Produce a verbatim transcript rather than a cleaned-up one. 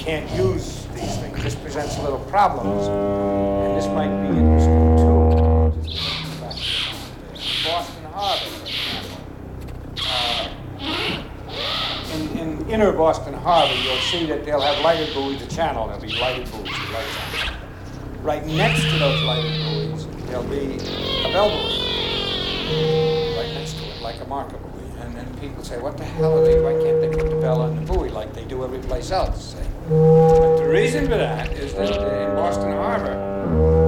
can't use these things. This presents little problems, and this might be interesting too. Just Boston Harbor, for example. Uh, in, in inner Boston Harbor, you'll see that they'll have lighted buoys, the channel, there'll be lighted buoys, lights on. Right next to those lighted buoys, there'll be a bell buoy. Right next to it, like a marker buoy. And then people say, what the hell are they, why can't they put the bell on the buoy like they do every place else? Say. But the reason for that is that uh, in Boston Harbor,